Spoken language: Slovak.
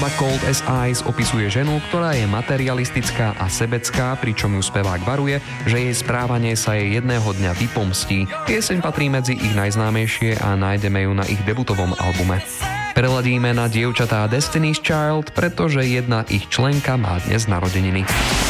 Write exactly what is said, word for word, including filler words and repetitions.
Skladba Cold as Ice opisuje ženu, ktorá je materialistická a sebecká, pričom ju spevák varuje, že jej správanie sa jej jedného dňa vypomstí. Pieseň patrí medzi ich najznámejšie a nájdeme ju na ich debutovom albume. Preladíme na dievčatá Destiny's Child, pretože jedna ich členka má dnes narodeniny.